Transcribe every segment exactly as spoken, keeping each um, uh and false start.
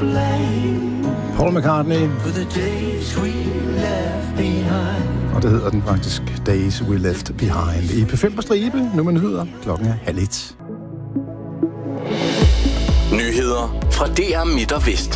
Paul McCartney. Og det hedder den faktisk Days We Left Behind. I P fem på stribe, nu med nyheder. Klokken er halv et. Nyheder fra D R Midt og Vest.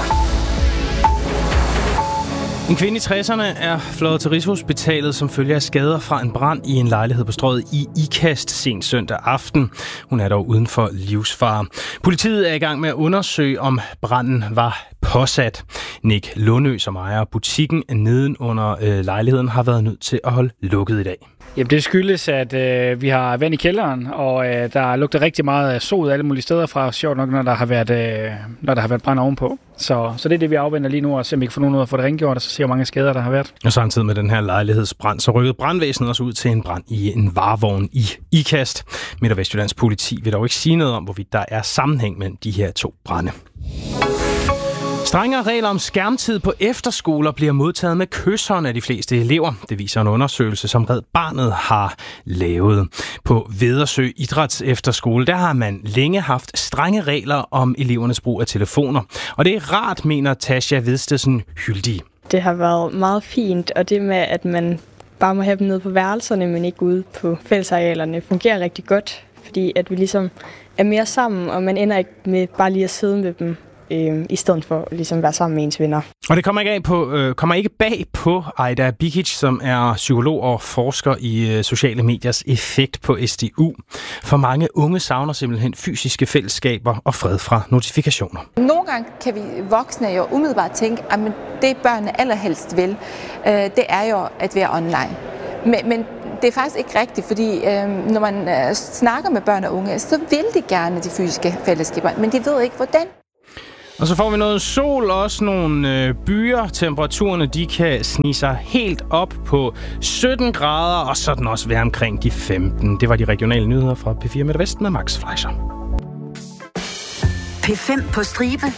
En kvinde i tresserne er fløjet til Rigshospitalet som følge af skader fra en brand i en lejlighed på Strøget i Ikast sent søndag aften. Hun er dog uden for livsfare. Politiet er i gang med at undersøge, om branden var påsat. Nick Lundø, som ejer butikken neden under øh, lejligheden, har været nødt til at holde lukket i dag. Jamen, det skyldes, at øh, vi har vand i kælderen, og øh, der lugter rigtig meget af sod alle mulige steder fra, sjovt nok, når der har været, øh, når der har været brand ovenpå. Så, så det er det, vi afventer lige nu, og se om vi kan få nogen ud af at få det rengjort, og så se, hvor mange skader der har været. Og samtidig med den her lejlighedsbrand, så rykkede brandvæsenet også ud til en brand i en varevogn i Ikast. Midt- og Vestjyllands politi vil dog ikke sige noget om, hvorvidt der er sammenhæng mellem de her to brande. Strengere regler om skærmtid på efterskoler bliver modtaget med kyshånd af de fleste elever. Det viser en undersøgelse, som Red Barnet har lavet. På Vedersø Idræts Efterskole, der har man længe haft strenge regler om elevernes brug af telefoner. Og det er rart, mener Tasha Vedstedsen Hyldig. Det har været meget fint, og det med, at man bare må have dem nede på værelserne, men ikke ude på fællesarealerne, fungerer rigtig godt. Fordi at vi ligesom er mere sammen, og man ender ikke med bare lige at sidde med dem, Øh, i stedet for at ligesom være sammen med ens venner. Og det kommer ikke, af på, øh, kommer ikke bag på Aida Bikic, som er psykolog og forsker i øh, sociale mediers effekt på S D U. For mange unge savner simpelthen fysiske fællesskaber og fred fra notifikationer. Nogle gange kan vi voksne jo umiddelbart tænke, at det børnene allerhelst vil, øh, det er jo at være online. Men, men det er faktisk ikke rigtigt, fordi øh, når man øh, snakker med børn og unge, så vil de gerne de fysiske fællesskaber, men de ved ikke hvordan. Og så får vi noget sol, også nogle øh, byer. Temperaturerne, de kan snige sig helt op på sytten grader, og så den også være omkring de femten. Det var de regionale nyheder fra P fire Midt og Vest med Max Fleischer. P fem på stribe.